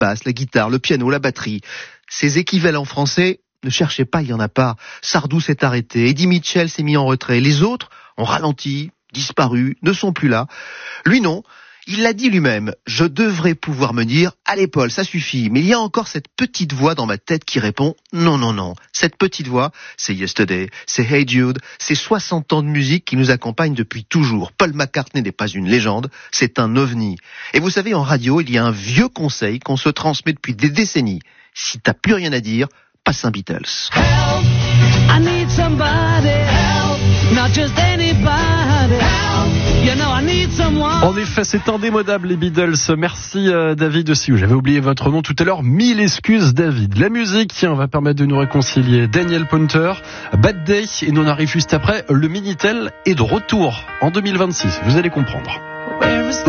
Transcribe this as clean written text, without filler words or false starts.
basse, la guitare, le piano, la batterie. Ces équivalents français, ne cherchez pas, il y en a pas. Sardou s'est arrêté, Eddie Mitchell s'est mis en retrait. Les autres ont ralenti, disparu, ne sont plus là. Lui non. Il l'a dit lui-même, je devrais pouvoir me dire « Allez Paul, ça suffit ». Mais il y a encore cette petite voix dans ma tête qui répond « Non, non, non ». Cette petite voix, c'est Yesterday, c'est Hey Jude, c'est 60 ans de musique qui nous accompagne depuis toujours. Paul McCartney n'est pas une légende, c'est un ovni. Et vous savez, en radio, il y a un vieux conseil qu'on se transmet depuis des décennies. Si t'as plus rien à dire, passe un Beatles. Help, I need somebody help, not just anybody help, you know I need someone. En effet, c'est indémodable les Beatles. Merci David aussi. J'avais oublié votre nom tout à l'heure. 1000 excuses David. La musique, tiens, va permettre de nous réconcilier. Daniel Punter, Bad Day, et nous on arrive juste après. Le Minitel est de retour en 2026. Vous allez comprendre.